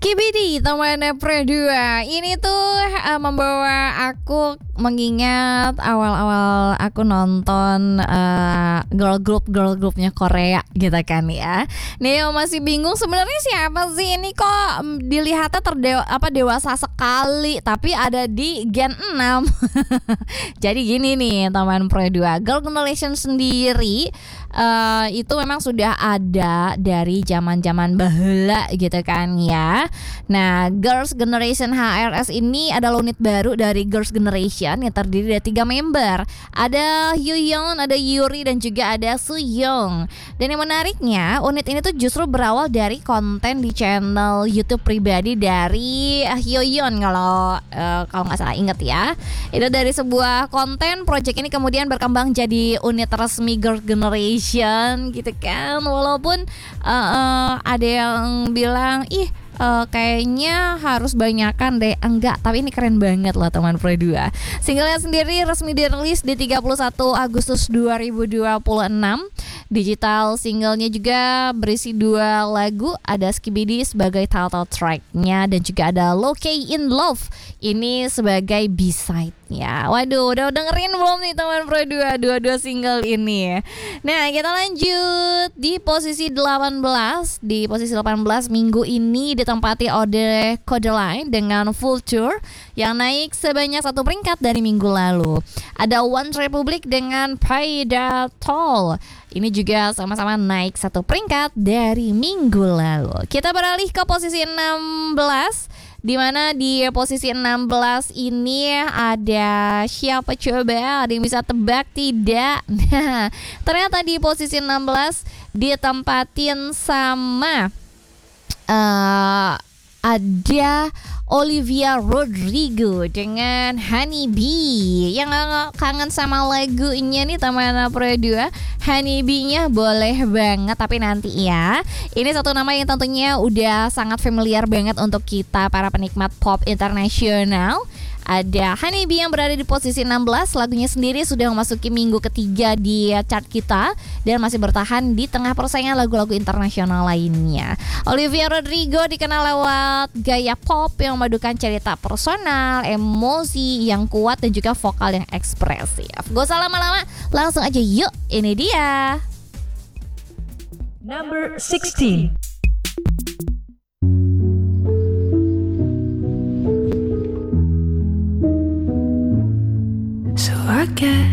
Skibidi teman Pro 2 ini tuh membawa aku mengingat awal-awal aku nonton girl groupnya Korea gitu kan ya. Neo masih bingung sebenarnya siapa sih ini, kok dilihatnya dewasa sekali tapi ada di Gen 6. Jadi gini nih teman Pro 2, Girl Generation sendiri itu memang sudah ada dari zaman-zaman baheula gitu kan ya. Nah, Girls Generation HRS ini adalah unit baru dari Girls Generation yang terdiri dari 3 member. Ada Hyoyeon, ada Yuri, dan juga ada Suyoung. Dan yang menariknya, unit ini tuh justru berawal dari konten di channel YouTube pribadi dari Hyoyeon kalau nggak salah inget ya. Itu dari sebuah konten, project ini kemudian berkembang jadi unit resmi Girls Generation gitu kan. Walaupun ada yang bilang kayaknya harus banyakan deh. Enggak, tapi ini keren banget loh teman Pro 2. Singlenya sendiri resmi dirilis di 31 Agustus 2026. Digital singlenya juga berisi 2 lagu, ada Skibidi sebagai title tracknya dan juga ada Low-K in Love ini sebagai B-side-nya. Waduh, udah dengerin belum nih teman Pro 2 dua single ini? Nah, kita lanjut di posisi 18. Di posisi 18 minggu ini ditempati oleh Kodaline dengan Full Tour yang naik sebanyak 1 peringkat dari minggu lalu. Ada One Republic dengan Pay That Toll. Ini juga sama-sama naik 1 peringkat dari minggu lalu. Kita beralih ke posisi 16, di mana di posisi 16 ini ada siapa coba? Ada yang bisa tebak tidak? Nah, ternyata di posisi 16 ditempatin sama ada Olivia Rodrigo dengan Honey Bee. Yang kangen sama lagunya nih teman Pro 2, Honey Bee-nya boleh banget, tapi nanti ya. Ini satu nama yang tentunya udah sangat familiar banget untuk kita para penikmat pop internasional. Ada Honey Bee yang berada di posisi 16. Lagunya sendiri sudah memasuki minggu ketiga di chart kita dan masih bertahan di tengah persaingan lagu-lagu internasional lainnya. Olivia Rodrigo dikenal lewat gaya pop yang memadukan cerita personal, emosi yang kuat dan juga vokal yang ekspresif. Gak usah lama-lama, langsung aja yuk, ini dia Number 16.